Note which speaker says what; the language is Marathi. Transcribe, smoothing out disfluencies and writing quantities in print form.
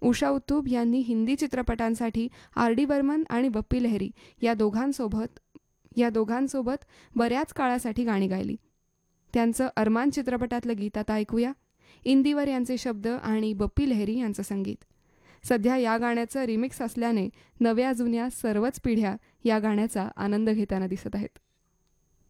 Speaker 1: उषा उत्तुप यांनी हिंदी चित्रपटांसाठी आर डी बर्मन आणि बप्पी लहिरी या दोघांसोबत बऱ्याच काळासाठी गाणी गायली. त्यांचं अरमान चित्रपटातलं गीत आता ऐकूया. इंदिवर यांचे शब्द आणि बप्पी लहिरी यांचं संगीत. सध्या या गाण्याचं रिमिक्स असल्याने नव्या जुन्या सर्वच पिढ्या या गाण्याचा आनंद घेताना दिसत आहेत.